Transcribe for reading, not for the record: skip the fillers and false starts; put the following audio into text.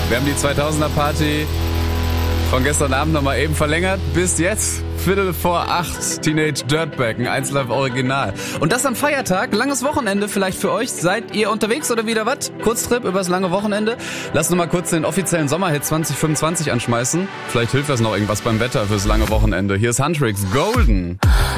Wir haben die 2000er Party von gestern Abend nochmal eben verlängert. Bis jetzt 7:45 Teenage Dirtbag, ein 1Live Original. Und das am Feiertag, langes Wochenende vielleicht für euch. Seid ihr unterwegs oder wieder was? Kurztrip übers lange Wochenende? Lasst noch mal kurz den offiziellen Sommerhit 2025 anschmeißen. Vielleicht hilft das noch irgendwas beim Wetter fürs lange Wochenende. Hier ist Huntrix Golden.